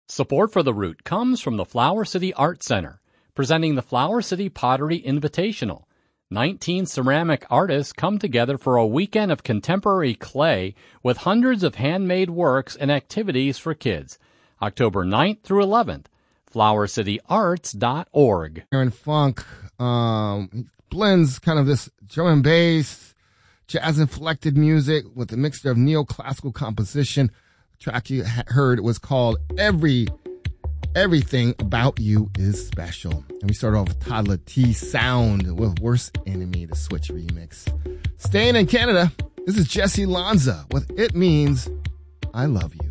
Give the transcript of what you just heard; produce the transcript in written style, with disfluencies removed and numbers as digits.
Support for The Root comes from the Flower City Art Center, presenting the Flower City Pottery Invitational. 19 ceramic artists come together for a weekend of contemporary clay with hundreds of handmade works and activities for kids. October 9th through 11th. flowercityarts.org. Aaron Funk blends kind of this drum and bass, jazz-inflected music with a mixture of neoclassical composition. The track you heard was called Everything About You Is Special. And we started off with Toddler T Sound with Worst Enemy, the Switch remix. Staying in Canada, this is Jesse Lanza with It Means I Love You.